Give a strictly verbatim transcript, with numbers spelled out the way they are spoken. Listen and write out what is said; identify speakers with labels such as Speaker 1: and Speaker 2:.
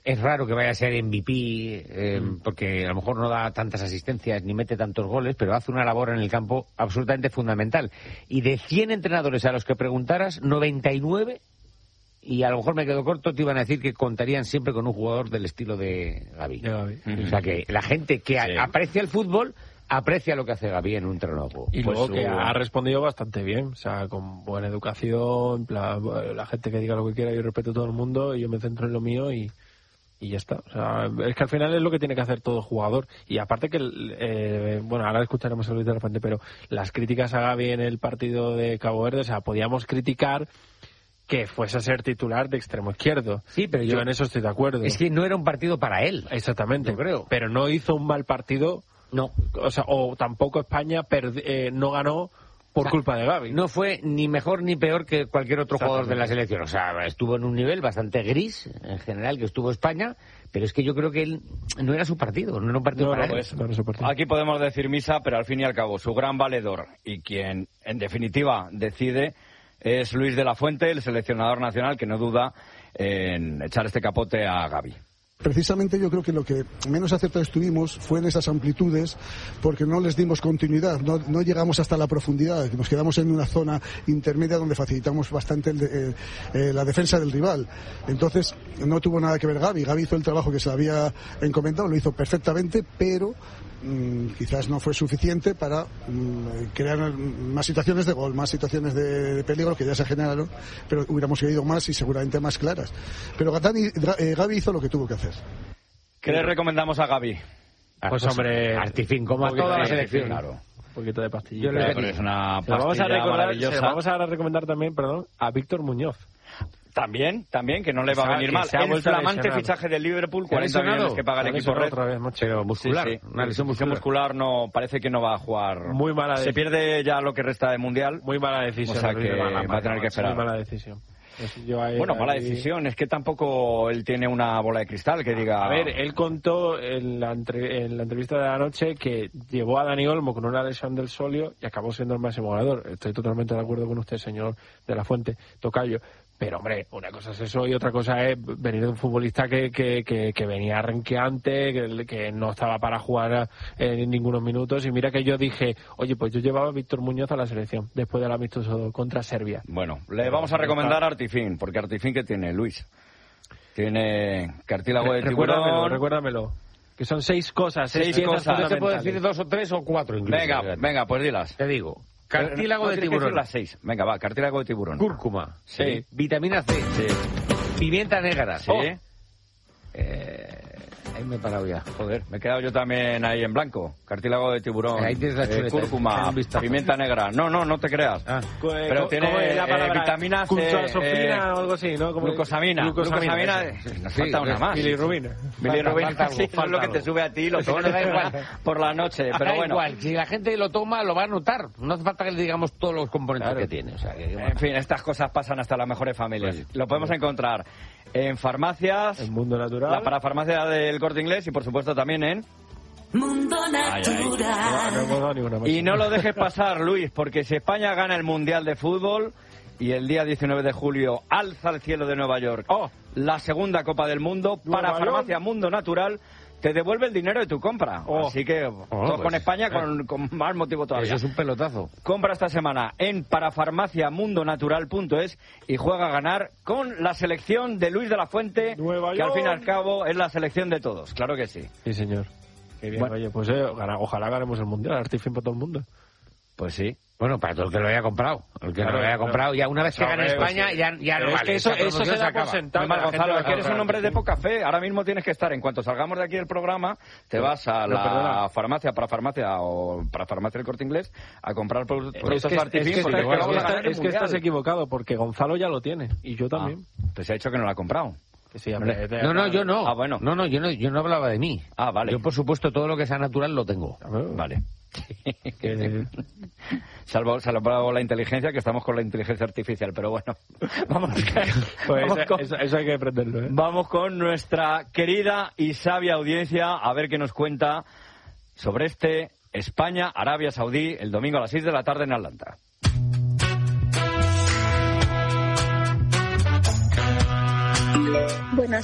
Speaker 1: es raro que vaya a ser M V P, eh, mm. porque a lo mejor no da tantas asistencias ni mete tantos goles, pero hace una labor en el campo absolutamente fundamental. Y de cien entrenadores a los que preguntaras, noventa y nueve, y a lo mejor me quedo corto, te iban a decir que contarían siempre con un jugador del estilo de Gavi. De Gavi. Mm-hmm. O sea que la gente que sí. aprecia el fútbol aprecia lo que hace Gavi en un terreno de juego.
Speaker 2: Y
Speaker 1: pues
Speaker 2: luego
Speaker 1: su...
Speaker 2: que ha respondido bastante bien, o sea, con buena educación, la, la gente que diga lo que quiera, yo respeto a todo el mundo y yo me centro en lo mío y, y ya está. O sea, es que al final es lo que tiene que hacer todo jugador. Y aparte que, eh, bueno, ahora escucharemos a Luis de la Fuente, pero las críticas a Gavi en el partido de Cabo Verde, o sea, podíamos criticar que fuese a ser titular de extremo izquierdo.
Speaker 1: Sí, pero yo,
Speaker 2: yo en eso estoy de acuerdo.
Speaker 1: Es que no era un partido para él.
Speaker 2: Exactamente.
Speaker 1: Yo creo.
Speaker 2: Pero no hizo un mal partido.
Speaker 1: No.
Speaker 2: O sea, o tampoco España perdi- eh, no ganó por o sea, culpa de Gavi.
Speaker 1: No fue ni mejor ni peor que cualquier otro jugador de la selección. O sea, estuvo en un nivel bastante gris, en general, que estuvo España, pero es que yo creo que él no era su partido, no era un partido
Speaker 3: no,
Speaker 1: para
Speaker 3: no,
Speaker 1: él.
Speaker 3: Pues, no era su partido. Aquí podemos decir misa, pero al fin y al cabo, su gran valedor y quien, en definitiva, decide es Luis de la Fuente, el seleccionador nacional, que no duda en echar este capote a Gavi.
Speaker 4: Precisamente yo creo que lo que menos acertados estuvimos fue en esas amplitudes, porque no les dimos continuidad, no, no llegamos hasta la profundidad, nos quedamos en una zona intermedia donde facilitamos bastante el de, eh, eh, la defensa del rival. Entonces no tuvo nada que ver Gavi, Gavi hizo el trabajo que se le había encomendado, lo hizo perfectamente, pero mmm, quizás no fue suficiente para mmm, crear más situaciones de gol, más situaciones de, de peligro que ya se generaron, pero hubiéramos querido más y seguramente más claras. Pero Gatani, eh, Gavi hizo lo que tuvo que hacer.
Speaker 3: ¿Qué le recomendamos a Gavi?
Speaker 2: Pues hombre,
Speaker 1: Artifin, como a toda la selección.
Speaker 3: Claro.
Speaker 2: Un poquito de pastilla.
Speaker 3: Claro, es una pastilla
Speaker 2: vamos a recordar,
Speaker 3: maravillosa.
Speaker 2: Vamos a recomendar también, perdón, a Víctor Muñoz.
Speaker 3: También, también, que no le va a venir mal. El flamante fichaje del Liverpool, cuarenta millones que paga el equipo red.
Speaker 2: Otra vez,
Speaker 1: pero muscular.
Speaker 3: Sí, sí.
Speaker 1: Una lesión muscular.
Speaker 3: muscular no, parece que no va a jugar.
Speaker 2: Muy mala
Speaker 3: Se pierde ya lo que resta de Mundial.
Speaker 2: Muy mala decisión.
Speaker 3: O sea que va a tener que esperar.
Speaker 2: Muy mala decisión. Yo ahí,
Speaker 3: bueno, mala
Speaker 2: ahí...
Speaker 3: decisión. Es que tampoco él tiene una bola de cristal que diga...
Speaker 2: A ver, él contó en la, entre... en la entrevista de la noche que llevó a Dani Olmo con una lesión del solio y acabó siendo el máximo goleador. Estoy totalmente de acuerdo con usted, señor de la Fuente, tocayo. Pero, hombre, una cosa es eso y otra cosa es venir de un futbolista que, que, que, que venía renqueante, que, que no estaba para jugar en ningunos minutos. Y mira que yo dije, oye, pues yo llevaba a Víctor Muñoz a la selección después del amistoso contra Serbia.
Speaker 3: Bueno, le vamos a recomendar a Artifin, porque Artifin, ¿qué tiene, Luis? Tiene cartílago de tiburón.
Speaker 2: Recuérdamelo, recuérdamelo. Que son seis cosas.
Speaker 3: Seis, seis cosas.
Speaker 1: Yo te puedo decir dos o tres o cuatro incluso.
Speaker 3: Venga, venga, pues dilas.
Speaker 1: Te digo. Cartílago
Speaker 3: no,
Speaker 1: de tiburón.
Speaker 3: Las seis. Venga, va, cartílago de tiburón.
Speaker 1: Cúrcuma.
Speaker 3: Sí.
Speaker 1: Vitamina C.
Speaker 3: Sí.
Speaker 1: Pimienta negra.
Speaker 3: Sí.
Speaker 1: Oh. Eh, ahí me he parado ya.
Speaker 3: Joder, me he quedado yo también ahí en blanco. Cartílago de tiburón.
Speaker 1: Ahí tienes la chuleta.
Speaker 3: Eh, cúrcuma, pimienta negra. No, no, no te creas. Ah. Pero ¿Cómo, tiene
Speaker 2: ¿cómo la palabra?
Speaker 3: Eh, vitaminas...
Speaker 2: Glucosamina
Speaker 3: eh,
Speaker 2: o algo así, ¿no? Como
Speaker 3: glucosamina. Glucosamina. glucosamina
Speaker 1: sí,
Speaker 3: nos
Speaker 1: sí,
Speaker 3: falta una más.
Speaker 2: Bilirrubina.
Speaker 3: Bilirrubina,
Speaker 1: falta, falta
Speaker 3: sí,
Speaker 1: algo,
Speaker 3: es lo que te sube a ti, lo
Speaker 1: bueno, da igual.
Speaker 3: por la noche. Pero
Speaker 1: da
Speaker 3: bueno.
Speaker 1: igual, si la gente lo toma, lo va a notar. No hace falta que le digamos todos los componentes claro. que tiene. O sea, que, bueno.
Speaker 3: En fin, estas cosas pasan hasta las mejores familias. Pues, lo podemos encontrar en farmacias,
Speaker 2: en Mundo Natural,
Speaker 3: la parafarmacia del Corte Inglés y por supuesto también en
Speaker 5: Mundo Natural.
Speaker 3: Ay, ay. No, no y no lo dejes pasar, Luis, porque si España gana el Mundial de Fútbol y el día diecinueve de julio alza el cielo de Nueva York oh, la segunda Copa del Mundo, para farmacia Mundo Natural te devuelve el dinero de tu compra. Oh. Así que oh, pues, con España eh. con, con más motivo todavía.
Speaker 1: Eso es un pelotazo.
Speaker 3: Compra esta semana en parafarmacia mundo natural punto es y juega a ganar con la selección de Luis de la Fuente,
Speaker 2: Nueva
Speaker 3: que
Speaker 2: York.
Speaker 3: al fin y al cabo es la selección de todos. Claro que sí.
Speaker 2: Sí, señor. Qué bien. Bueno. Oye, pues eh, ojalá ganemos el Mundial. Artifin para todo el mundo.
Speaker 3: Pues sí.
Speaker 1: Bueno, para todo el que lo haya comprado. El que
Speaker 3: claro,
Speaker 1: no lo haya comprado, ya una vez que gane España, ya, ya no
Speaker 2: es
Speaker 1: vale.
Speaker 2: Que eso, eso se da por sentado.
Speaker 3: Mal, Gonzalo, que eres un hombre de poca fe. Ahora mismo tienes que estar, en cuanto salgamos de aquí del programa, te vas a la perdona. farmacia, para farmacia o para farmacia del Corte Inglés, a comprar productos
Speaker 2: es que,
Speaker 3: Artifin.
Speaker 2: Es que,
Speaker 3: porque
Speaker 2: está,
Speaker 3: es
Speaker 2: que, está, es que estás equivocado, porque Gonzalo ya lo tiene, y yo también.
Speaker 3: Ah, pues se ha dicho que no lo ha comprado.
Speaker 1: Sí, hombre, no, no, yo no.
Speaker 3: Ah, bueno.
Speaker 1: No, no, yo no, yo no hablaba de mí.
Speaker 3: Ah, vale.
Speaker 1: Yo, por supuesto, todo lo que sea natural lo tengo.
Speaker 3: Vale. salvo, salvo la inteligencia, que estamos con la inteligencia artificial, pero bueno. Vamos,
Speaker 2: pues
Speaker 3: vamos
Speaker 2: eso,
Speaker 3: con,
Speaker 2: eso, eso hay que aprenderlo, ¿eh?
Speaker 3: Vamos con nuestra querida y sabia audiencia a ver qué nos cuenta sobre este España-Arabia Saudí el domingo a las seis de la tarde en Atlanta.
Speaker 6: Buenas